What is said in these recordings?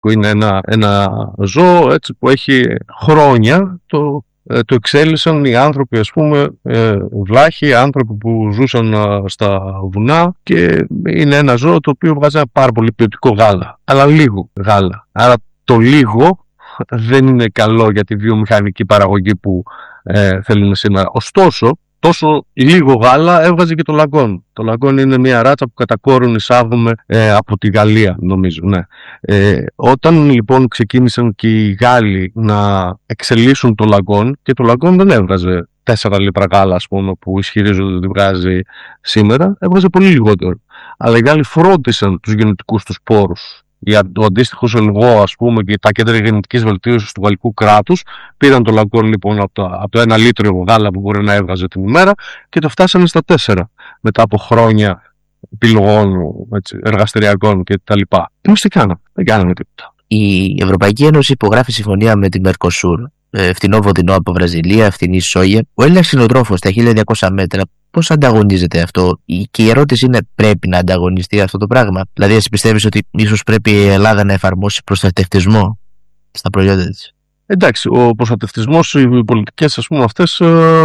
που είναι ένα ζώο έτσι, που έχει χρόνια το εξέλισσαν οι άνθρωποι, ας πούμε, βλάχοι, άνθρωποι που ζούσαν στα βουνά, και είναι ένα ζώο το οποίο βγάζει ένα πάρα πολύ ποιοτικό γάλα, αλλά λίγο γάλα. Άρα το λίγο δεν είναι καλό για τη βιομηχανική παραγωγή που θέλουμε σήμερα. Ωστόσο, τόσο λίγο γάλα έβγαζε και το λαγκόν. Το λαγκόν είναι μια ράτσα που κατά κόρον εισάγουμε από τη Γαλλία, νομίζω. Ναι. Όταν λοιπόν ξεκίνησαν και οι Γάλλοι να εξελίσσουν το λαγκόν, και το λαγκόν δεν έβγαζε 4 λίπρα γάλα, ας πούμε, που ισχυρίζονται ότι βγάζει σήμερα, έβγαζε πολύ λιγότερο. Αλλά οι Γάλλοι φρόντισαν τους γενετικούς τους πόρους. Ο αντίστοιχος ελγό, ας πούμε, και τα κέντρα γενετικής βελτίωσης του γαλλικού κράτους πήραν το λαγκόν λοιπόν από το 1 λίτρο γάλα που μπορεί να έβγαζε την ημέρα και το φτάσανε στα 4 μετά από χρόνια επιλογών, εργαστηριακών κτλ. Εμείς τι κάναμε? Δεν κάναμε τίποτα. Η Ευρωπαϊκή Ένωση υπογράφει συμφωνία με την Μερκοσούρ, φθηνό βοδινό από Βραζιλία, φθηνή σόγια. Ο Έλληνας κτηνοτρόφος στα 1200 μέτρα, πώς ανταγωνίζεται αυτό? Και η ερώτηση είναι, πρέπει να ανταγωνιστεί αυτό το πράγμα? Δηλαδή, εσύ πιστεύεις ότι ίσως πρέπει η Ελλάδα να εφαρμόσει προστατευτισμό στα προϊόντα της? Εντάξει, ο προστατευτισμός, οι πολιτικές, ας πούμε, αυτές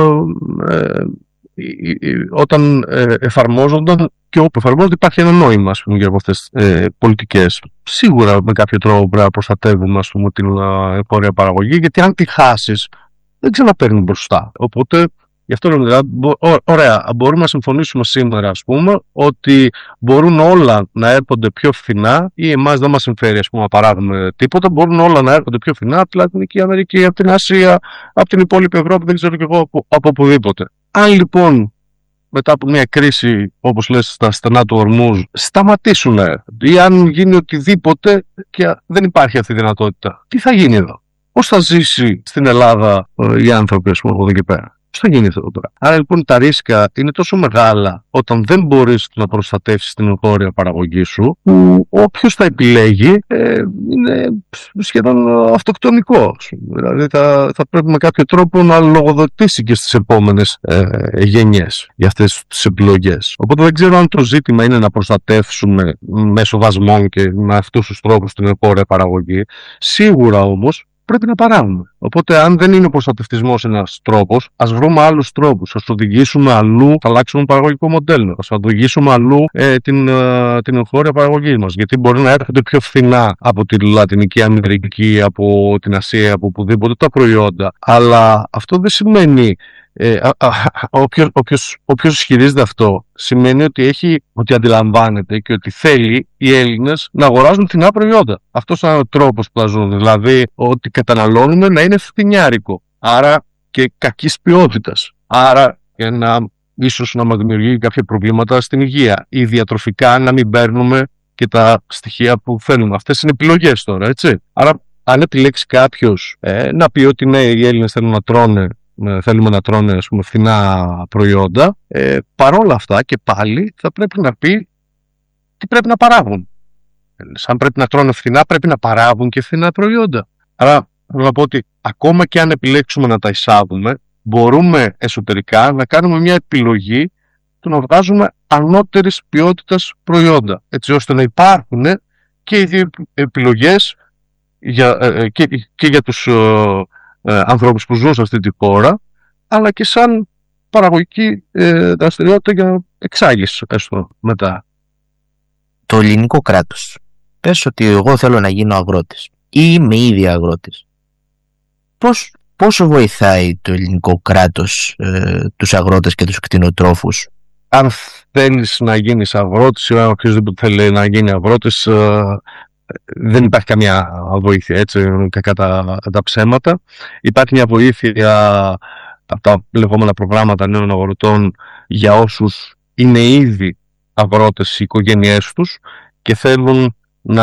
όταν εφαρμόζονταν και όπου εφαρμόζονται υπάρχει ένα νόημα, ας πούμε, για αυτές τις πολιτικές. Σίγουρα με κάποιο τρόπο πρέπει να προστατεύουμε, ας πούμε, την εγχώρια παραγωγή, γιατί αν τη χάσεις δεν ξαναπαίρνει μπροστά. Οπότε γι' αυτό λέμε, δηλαδή, ωραία, μπορούμε να συμφωνήσουμε σήμερα, ας πούμε, ότι μπορούν όλα να έρχονται πιο φθηνά, ή εμάς δεν μας συμφέρει, ας πούμε, να παράγουμε τίποτα, μπορούν όλα να έρχονται πιο φθηνά από τη Λατινική Αμερική, από την Ασία, από την υπόλοιπη Ευρώπη, δεν ξέρω κι εγώ, από οπουδήποτε. Αν λοιπόν μετά από μια κρίση, όπως λες, στα στενά του Ορμούζ, σταματήσουν, ή αν γίνει οτιδήποτε και δεν υπάρχει αυτή η δυνατότητα, τι θα γίνει εδώ? Πώς θα ζήσει στην Ελλάδα οι άνθρωποι, ας πούμε, από εδώ και πέρα? Πώς θα γίνει αυτό τώρα? Άρα λοιπόν τα ρίσκα είναι τόσο μεγάλα όταν δεν μπορείς να προστατεύσεις την εγχώρια παραγωγή σου, που όποιος τα επιλέγει είναι σχεδόν αυτοκτονικό. Δηλαδή θα πρέπει με κάποιο τρόπο να λογοδοτήσει και στις επόμενες γενιές για αυτές τις επιλογές. Οπότε δεν ξέρω αν το ζήτημα είναι να προστατεύσουμε μέσω δασμών και με αυτούς τους τρόπους την εγχώρια παραγωγή. Σίγουρα όμως πρέπει να παράγουμε. Οπότε, αν δεν είναι ο προστατευτισμός ένας τρόπος, ας βρούμε άλλους τρόπους. Ας οδηγήσουμε αλλού, θα αλλάξουμε παραγωγικό μοντέλο. Ας οδηγήσουμε αλλού την εγχώρια παραγωγή μας. Γιατί μπορεί να έρχονται πιο φθηνά από τη Λατινική Αμερική, από την Ασία, από οπουδήποτε τα προϊόντα. Αλλά αυτό δεν σημαίνει. Όποιος ισχυρίζεται αυτό, σημαίνει ότι αντιλαμβάνεται και ότι θέλει οι Έλληνες να αγοράζουν φθηνά προϊόντα. Αυτός είναι ο τρόπος που θα ζουν. Δηλαδή, ότι καταναλώνουμε να είναι φθηνιάρικο. Άρα και κακής ποιότητας. Άρα ίσως να μας δημιουργεί κάποια προβλήματα στην υγεία. Ή διατροφικά να μην παίρνουμε και τα στοιχεία που θέλουμε. Αυτές είναι επιλογές τώρα, έτσι. Άρα, αν επιλέξει κάποιος να πει ότι ναι, οι Έλληνες θέλουμε να τρώνε, ας πούμε, φθηνά προϊόντα, παρόλα αυτά και πάλι θα πρέπει να πει τι πρέπει να παράγουν. Αν πρέπει να τρώνε φθηνά, πρέπει να παράγουν και φθηνά προϊόντα. Άρα θέλω να πω ότι ακόμα και αν επιλέξουμε να τα εισάγουμε, μπορούμε εσωτερικά να κάνουμε μια επιλογή του να βγάζουμε ανώτερης ποιότητας προϊόντα, έτσι ώστε να υπάρχουν και οι δύο επιλογές και για τους ανθρώπους που ζουν σε αυτή τη χώρα, αλλά και σαν παραγωγική δραστηριότητα για εξάγηση έστω μετά. Το ελληνικό κράτος. Πες ότι εγώ θέλω να γίνω αγρότης ή είμαι ήδη αγρότης. Πόσο βοηθάει το ελληνικό κράτος τους αγρότες και τους κτηνοτρόφους? Αν θέλεις να γίνεις αγρότης ή αν οποιοδήποτε θέλει να γίνει αγρότης, δεν υπάρχει καμία βοήθεια, έτσι, κακά τα ψέματα. Υπάρχει μια βοήθεια από τα λεγόμενα προγράμματα νέων αγροτών για όσους είναι ήδη αγρότες οι οικογένειές τους και θέλουν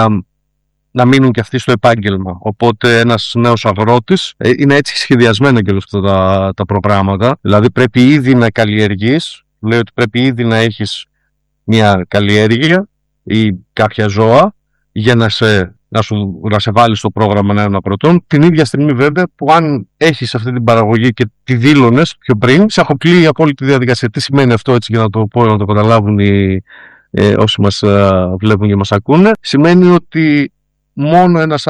να μείνουν και αυτοί στο επάγγελμα. Οπότε ένας νέος αγρότης, είναι έτσι σχεδιασμένα και όλα αυτά τα προγράμματα. Δηλαδή πρέπει ήδη να καλλιεργείς, λέει ότι πρέπει ήδη να έχεις μια καλλιέργεια ή κάποια ζώα για να σε βάλει στο πρόγραμμα νέων αγροτών. Την ίδια στιγμή βέβαια που αν έχεις αυτή την παραγωγή και τη δήλωνες πιο πριν, σε αποκλείει από όλη τη διαδικασία. Τι σημαίνει αυτό, έτσι, για να το πω, να το καταλάβουν όσοι μας βλέπουν και μας ακούνε? Σημαίνει ότι μόνο ένας